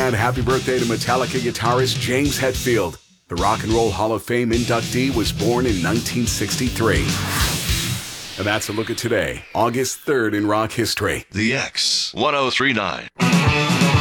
And happy birthday to Metallica guitarist James Hetfield. The Rock and Roll Hall of Fame inductee was born in 1963. And that's a look at today, August 3rd in rock history. The X 1039.